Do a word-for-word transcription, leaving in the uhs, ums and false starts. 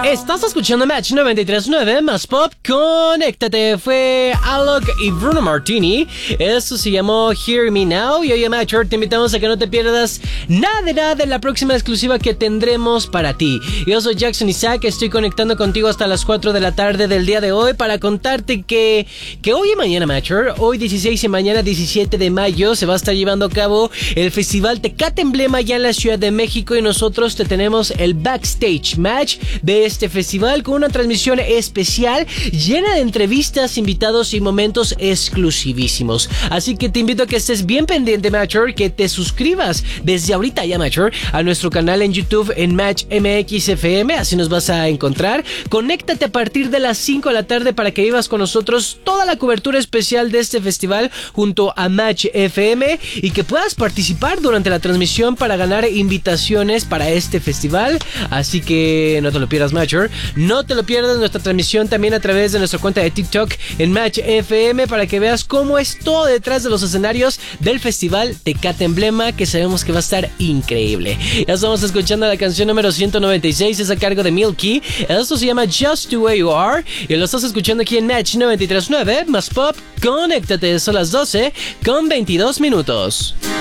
Estás escuchando Match noventa y tres punto nueve más Pop, conéctate. Fue Alok y Bruno Martini. Eso se llamó Hear Me Now. Y oye, Matcher, te invitamos a que no te pierdas nada de nada de la próxima exclusiva que tendremos para ti. Yo soy Jackson Isaac, estoy conectando contigo hasta las cuatro de la tarde del día de hoy para contarte que, que hoy y mañana, Matcher, hoy dieciséis y mañana diecisiete de mayo, se va a estar llevando a cabo el Festival Tecate Emblema ya en la Ciudad de México, y nosotros te tenemos el backstage match de este festival con una transmisión especial llena de entrevistas, invitados y momentos exclusivísimos. Así que te invito a que estés bien pendiente, Matcher, que te suscribas desde ahorita ya, Matcher, a nuestro canal en YouTube en Match M X F M, así nos vas a encontrar. Conéctate a partir de las cinco de la tarde para que vivas con nosotros toda la cobertura especial de este festival junto a Match F M y que puedas participar durante la transmisión para ganar invitaciones para este festival. Así que no te lo pierdas, Matcher. No te lo pierdas nuestra transmisión también a través de nuestra cuenta de TikTok en Match F M para que veas cómo es todo detrás de los escenarios del Festival Tecate Emblema, que sabemos que va a estar increíble. Ya estamos escuchando la canción número ciento noventa y seis, es a cargo de Milky. Esto se llama Just The Way You Are y lo estás escuchando aquí en Match noventa y tres punto nueve más Pop, conéctate. Son las doce con veintidós minutos.